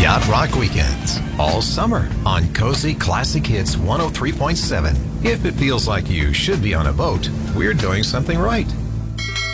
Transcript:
Yacht Rock Weekends, all summer on Cozy Classic Hits 103.7. If it feels like you should be on a boat, we're doing something right.